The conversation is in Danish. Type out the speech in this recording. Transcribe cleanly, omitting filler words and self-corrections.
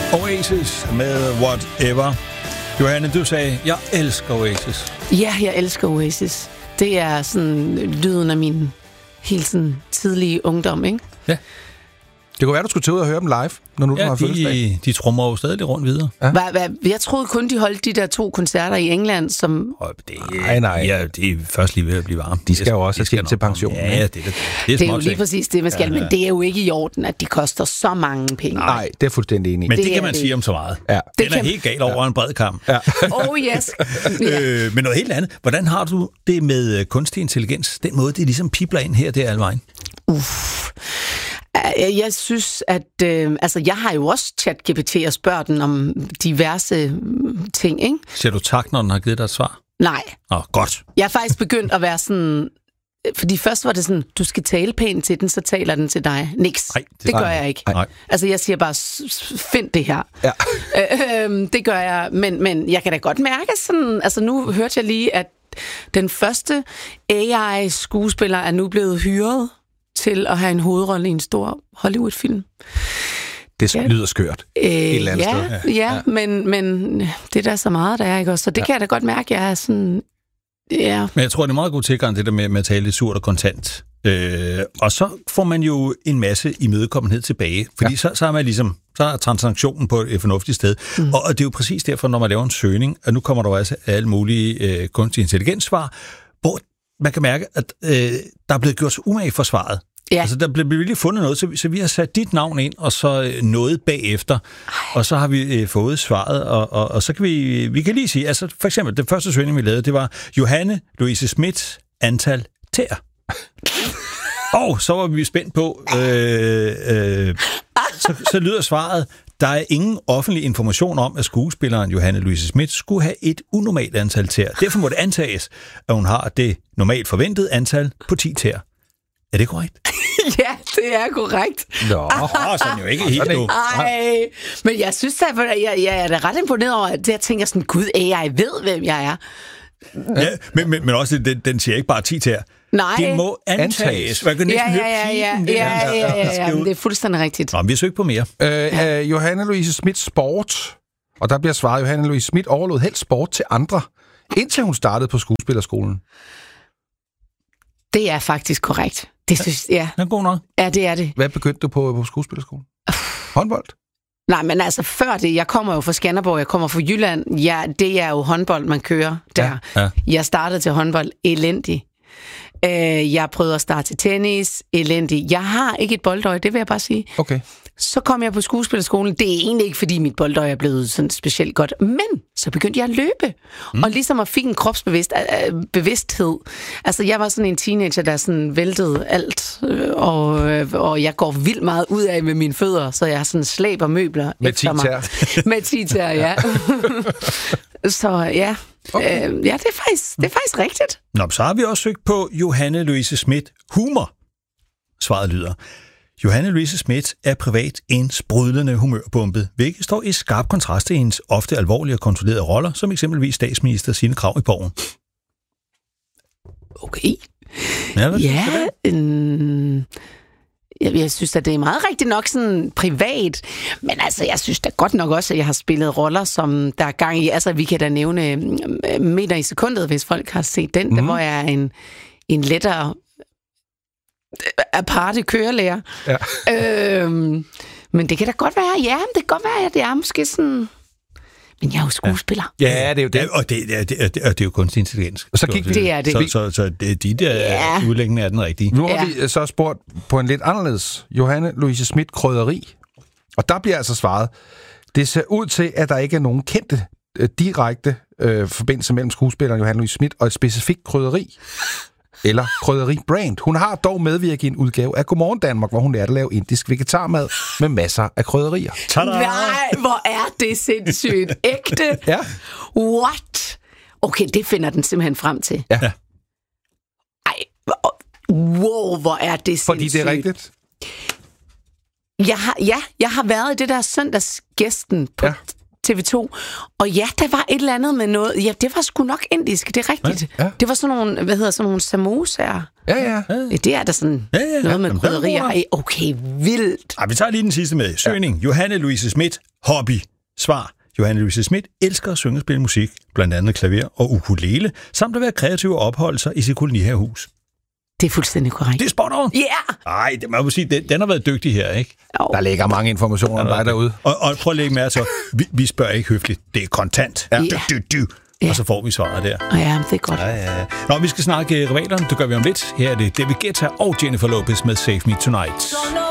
Oasis med Whatever. Johanne, du sagde, jeg elsker Oasis. Ja, jeg elsker Oasis. Det er sådan lyden af min helt sådan tidlige ungdom, ikke? Ja. Det kunne være, du skulle tage ud og høre dem live, når nu du har fødselsdag. De trummer jo stadig rundt videre. Ja. Jeg troede kun, de holdt de der 2 koncerter i England, som... Nej. Ja, det er først lige ved at blive varme. De skal jo også have til pension. Ja, det er jo lige præcis det, man skal. Men det er jo ikke i orden, at de koster så mange penge. Nej, det er fuldstændig enig. Men det kan man sige om så meget. Ja. Den er helt galt over en bred kamp. Ja. Oh yes. Men noget helt andet. Hvordan har du det med kunstig intelligens? Den måde, det ligesom pibler ind her, det er alvejen. Jeg synes, at... jeg har jo også ChatGPT og spørger den om diverse ting, ikke? Siger du tak, når den har givet dig et svar? Nej. Godt. Jeg er faktisk begyndt at være sådan... Fordi først var det sådan, du skal tale pænt til den, så taler den til dig. Niks. Nej, det gør jeg ikke. Nej. Altså, jeg siger bare, find det her. Ja. Det gør jeg, men jeg kan da godt mærke sådan... Altså, nu hørte jeg lige, at den første AI-skuespiller er nu blevet hyret til at have en hovedrolle i en stor Hollywood-film. Det lyder skørt. Et eller andet sted. Ja, men det er da så meget, der er, ikke også? Så det kan jeg da godt mærke, jeg er sådan... Ja. Men jeg tror, det er meget god tilgang, det der med at tale lidt surt og kontant. Og så får man jo en masse imødekommenhed tilbage, fordi så er man ligesom, så er transaktionen på et fornuftigt sted. Og det er jo præcis derfor, når man laver en søgning, og nu kommer der jo altså alle mulige kunstig intelligenssvar, hvor man kan mærke, at der er blevet gjort så umage for svaret. Ja. Altså, der blev virkelig fundet noget, så vi har sat dit navn ind, og så noget bagefter, og så har vi fået svaret, og så kan vi kan lige sige, altså for eksempel, den første søgning, vi lavede, det var Johanne Louise Smith, antal tæer. Og så var vi spændt på, så lyder svaret, der er ingen offentlig information om, at skuespilleren Johanne Louise Smith skulle have et unormalt antal tæer. Derfor må det antages, at hun har det normalt forventede antal på 10 tæer. Er det korrekt? Ja, det er korrekt. Nå, så er jo ikke helt nu. Nej, men jeg synes, at jeg er da ret imponeret over, at jeg tænker sådan, gud, AI ved, hvem jeg er. Ja, men også, den siger ikke bare 10 tæer. Nej. Det må antages. Man kan næsten ja, det er fuldstændig rigtigt. Nå, vi har søgt på mere. Johanne Louise Smith Sport, og der bliver svaret, Johanne Louise Smith overlod helt sport til andre, indtil hun startede på skuespillerskolen. Det er faktisk korrekt. Det synes jeg. Det er god nok. Ja, det er det. Hvad begyndte du på skuespillerskolen? Håndbold? Nej, men altså før det, jeg kommer jo fra Skanderborg, jeg kommer fra Jylland. Ja, det er jo håndbold, man kører der. Ja. Jeg startede til håndbold elendig. Jeg prøvede at starte til tennis elendig. Jeg har ikke et boldøje, det vil jeg bare sige. Okay. Så kom jeg på skuespillerskolen. Det er egentlig ikke, fordi mit boldøje er blevet sådan specielt godt. Men så begyndte jeg at løbe. Og ligesom at fik en kropsbevidsthed. Altså, jeg var sådan en teenager, der sådan væltede alt. Og jeg går vildt meget ud af med mine fødder, så jeg sådan slæber møbler med efter mig. Med 10 tæer, ja. Så ja. Okay. Ja, det er faktisk rigtigt. Nå, så har vi også søgt på Johanne Louise Smith humor. Svaret lyder: Johanne Louise Smith er privat en sprudlende humørbombe, hvilket står i skarp kontrast til hendes ofte alvorlige og kontrollerede roller, som eksempelvis statsminister Signe Krag i Borgen. Okay. Jeg synes, at det er meget rigtigt nok sådan privat, men altså, jeg synes da godt nok også, at jeg har spillet roller, som der er gang i. Altså, vi kan da nævne Meter i sekundet, hvis folk har set den, der, hvor jeg er en lettere aparte kørelærer. Ja. Men det kan da godt være, det kan godt være, at det er måske sådan... Men jeg er jo skuespiller. Ja, det er jo det. Og det er jo kunstig intelligens. Og så gik det er det. Så de der udlæggende er den rigtige. Nu har vi så spurgt på en lidt anderledes Johanne Louise Smith krydderi. Og der bliver altså svaret, det ser ud til, at der ikke er nogen kendte direkte forbindelse mellem skuespilleren Johanne Louise Smith og et specifikt krydderi. Eller krydderi-brand. Hun har dog medvirket i en udgave af Godmorgen Danmark, hvor hun lærte at lave indisk vegetarmad med masser af krydderier. Tada! Nej, hvor er det sindssygt. Ægte? Ja. What? Okay, det finder den simpelthen frem til. Ja. Ej, wow, hvor er det sindssygt. Fordi det er rigtigt. Jeg har været i det der søndagsgæsten på TV2. Og ja, der var et eller andet med noget. Ja, det var sgu nok indisk, det er rigtigt. Ja. Det var sådan nogle samosa'er. Ja. Det er der sådan noget med krydderier. Ej, okay, vildt. Vi tager lige den sidste med. Søgning. Johanne Louise Schmidt. Hobby. Svar. Johanne Louise Schmidt elsker at synge og spille musik, blandt andet klaver og ukulele, samt at være kreativ og opholde sig i sit kolonihavehus. Det er fuldstændig korrekt. Det er spot on. Ja! Yeah. Ej, man må sige, den har været dygtig her, ikke? Der ligger mange informationer om dig derude. Og prøv at lægge mærke til, vi spørger ikke høfligt. Det er kontant. Ja. Og så får vi svaret der. Ja, det er godt. Ja. Nå, vi skal snakke rivalerne. Det gør vi om lidt. Her er det David Guetta og Jennifer Lopez med Save Me Tonight.